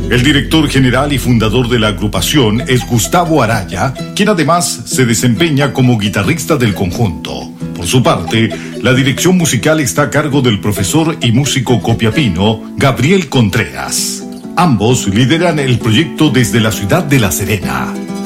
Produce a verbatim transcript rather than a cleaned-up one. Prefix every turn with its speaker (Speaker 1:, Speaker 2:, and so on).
Speaker 1: El director general y fundador de la agrupación es Gustavo Araya, quien además se desempeña como guitarrista del conjunto. Por su parte, la dirección musical está a cargo del profesor y músico copiapino Gabriel Contreras. Ambos lideran el proyecto desde la ciudad de La Serena.